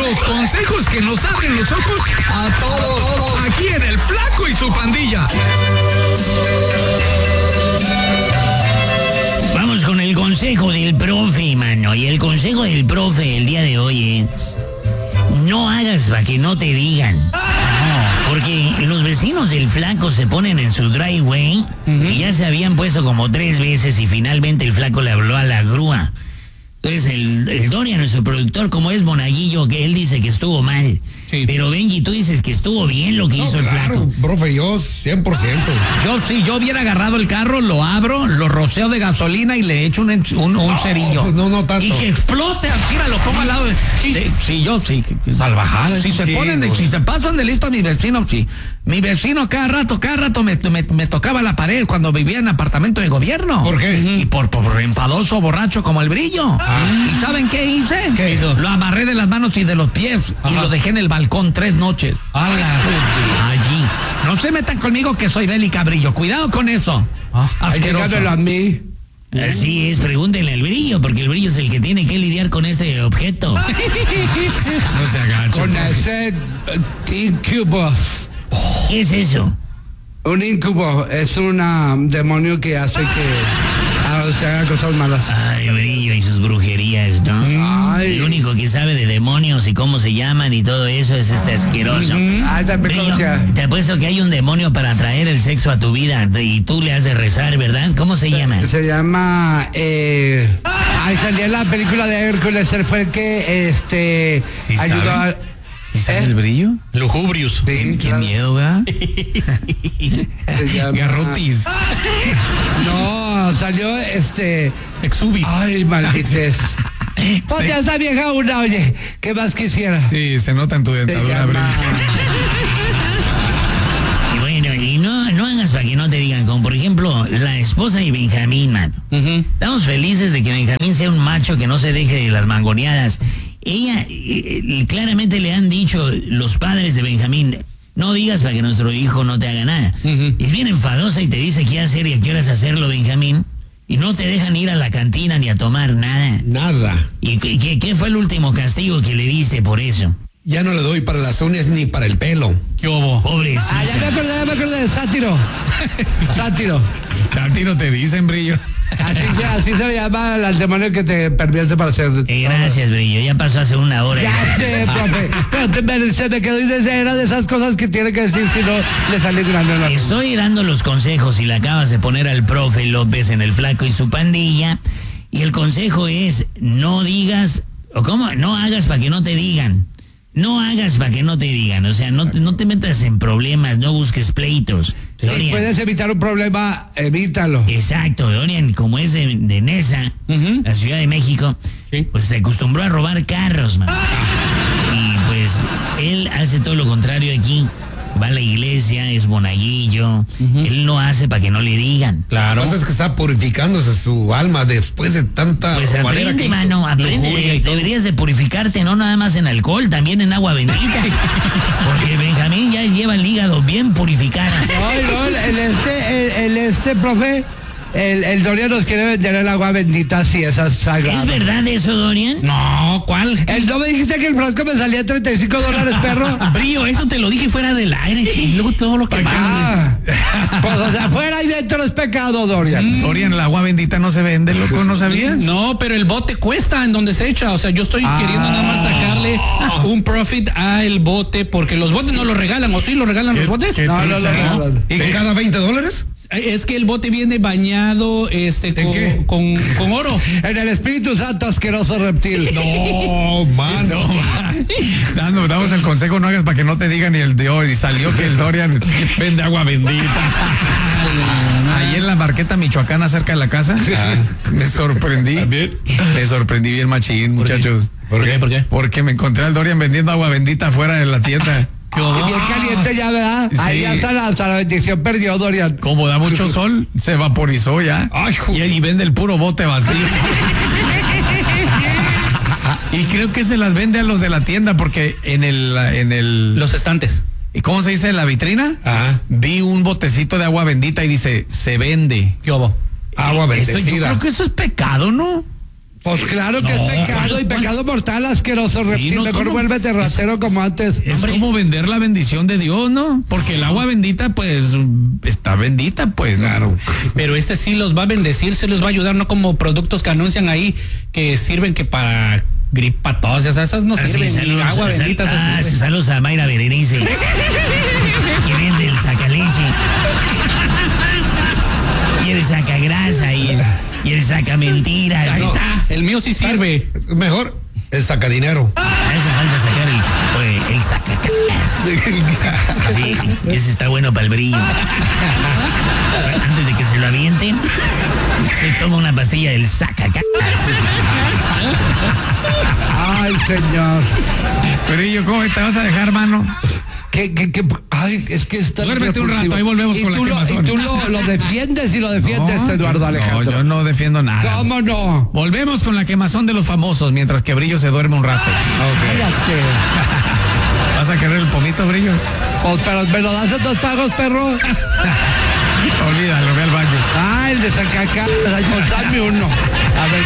Los consejos que nos abren los ojos a todos. Aquí en El Flaco y su Pandilla. Vamos con el consejo del profe, mano. Y el consejo del profe el día de hoy es: no hagas para que no te digan. Porque los vecinos del Flaco se ponen en su driveway y ya se habían puesto como 3 veces y finalmente el Flaco le habló a la grúa. Entonces el Dorian, nuestro productor, como es monaguillo, que él dice que estuvo mal. Sí. Pero Benji, tú dices que estuvo bien lo que hizo el Flaco. Profe, yo 100%. Yo hubiera agarrado el carro, lo abro, lo roceo de gasolina y le echo un cerillo. No tanto. Y que explote, así lo pongo al lado de... Sí. Salvajada. Si se pasan de listo a mi vecino, sí. Mi vecino cada rato me tocaba la pared cuando vivía en apartamento de gobierno. ¿Por qué? Y por enfadoso, borracho como el Brillo. ¿Y saben qué hice? ¿Qué hizo? Lo amarré de las manos y de los pies y lo dejé en el balcón 3 noches. Allí. No se metan conmigo que soy bélica, Brillo. Cuidado con eso. Asqueroso. A mí. Así es, pregúntenle al Brillo, porque el Brillo es el que tiene que lidiar con este objeto. No se agache. Con ese incubus. ¿Qué es eso? Un incubo es un demonio que hace que usted haga cosas malas. Ay, Brillo y sus brujerías, ¿no? Ay. El único que sabe de demonios y cómo se llaman y todo eso es este asqueroso. Brillo, te apuesto que hay un demonio para atraer el sexo a tu vida y tú le has de rezar, ¿verdad? ¿Cómo se llama? Se llama... salía en la película de Hércules, él fue el que ¿Sí ayudó a... ¿Sí sabe el Brillo? Lujubrius. Sí, Qué miedo, ¿verdad? Garrotis. No, salió Sexubi. Ay, maldices. Pues ya está vieja una, oye, ¿qué más quisiera? Sí, se nota en tu dentadura, Brillo. Y bueno, y no hagas para que no te digan, como por ejemplo la esposa de Benjamín, mano. Estamos felices de que Benjamín sea un macho que no se deje de las mangoneadas. Ella, claramente le han dicho los padres de Benjamín: no digas para que nuestro hijo no te haga nada. Es bien enfadosa y te dice qué hacer y a qué horas hacerlo, Benjamín. Y no te dejan ir a la cantina ni a tomar nada. Nada. ¿Y qué fue el último castigo que le diste por eso? Ya no le doy para las uñas ni para el pelo. ¿Qué hubo? Pobrecito. Ya me acordé, sátiro. Sátiro te dicen, Brillo. Así se llama al demonio que te pervierte para hacer... Gracias, Brillo, ya pasó hace 1 hora. Ya sé, profe, pero se me quedó y era de esas cosas que tiene que decir si no le sale grande. Estoy dando los consejos y le acabas de poner al profe López en El Flaco y su Pandilla, y el consejo es: no digas, o cómo, no hagas para que no te digan. No hagas para que no te digan, o sea, no te metas en problemas, no busques pleitos. Si puedes evitar un problema, evítalo. Exacto, Dorian, como es de Nesa, la Ciudad de México, pues se acostumbró a robar carros, man. Y pues él hace todo lo contrario aquí. Va a la iglesia, es monaguillo. Él no hace para que no le digan. Claro. Lo que pasa es que está purificándose su alma después de tanta... Pues aprende, mano, aprende. Deberías de purificarte, no nada más en alcohol, también en agua bendita. Porque Benjamín ya lleva el hígado bien purificado. No, profe... El Dorian nos quiere vender el agua bendita si esa es sagrada. ¿Es verdad eso, Dorian? No, ¿cuál? ¿No me dijiste que el frasco me salía $35, perro? Brillo, eso te lo dije fuera del aire, y luego todo lo que... Pues o sea, fuera y dentro es pecado, Dorian. Dorian, el agua bendita no se vende, loco, ¿no sabías? No, pero el bote cuesta en donde se echa, o sea, yo estoy queriendo nada más sacarle un profit a el bote, porque los botes no los regalan, ¿o sí los regalan los botes? No. ¿Y cada $20? Es que el bote viene bañado con oro. En el Espíritu Santo, asqueroso reptil. No, mano. Damos el consejo, no hagas para que no te digan ni el de hoy. Salió que el Dorian vende agua bendita. Ahí en la Marqueta michoacana, cerca de la casa, me sorprendí. ¿También? Me sorprendí bien machín, muchachos. ¿Por qué? Porque me encontré al Dorian vendiendo agua bendita afuera de la tienda. Bien caliente ya, ¿verdad? Sí. Ahí hasta la bendición perdió, Dorian. Como da mucho sol, se vaporizó ya. Ay, y vende el puro bote vacío. Y creo que se las vende a los de la tienda, porque en el los estantes. ¿Y cómo se dice en la vitrina? Vi un botecito de agua bendita y dice: se vende. ¿Qué hubo? Agua bendecida. Yo creo que eso es pecado, ¿no? Pues claro que No, es pecado y pecado mortal, asqueroso, reptil. no, Mejor ¿cómo? vuélvete ratero como antes. Es como vender la bendición de Dios, ¿no? Porque el agua bendita, pues, está bendita, pues. Claro. Pero este sí los va a bendecir, se los va a ayudar, no como productos que anuncian ahí que sirven que para gripa, tos, esas no sirven. Sí, Ni agua bendita se sirve. saludos a Mayra Berenice, que vende el sacaleche y el sacagrasa y el sacamentiras. Ahí No, está, el mío sí sirve. Mejor el sacadinero. hace falta sacar el sacacas. Sí, ese está bueno para el brillo. Antes de que se lo avienten, se toma una pastilla del sacacas. Ay, señor. Brillo, ¿cómo te vas a dejar, mano? Ay, es que está. Duérmete un rato, ahí volvemos con la quemazón. Y tú lo defiendes y lo defiendes, Eduardo Alejandro. No, yo no defiendo nada. ¿Cómo no? Volvemos con la quemazón de los famosos mientras que Brillo se duerme un rato. Cállate. ¿Vas a querer el pomito, Brillo? Pues, pero me lo das en 2 pagos, perro. Olvídalo, ve al baño. Ah, el de Zacacá. Dame uno. A ver.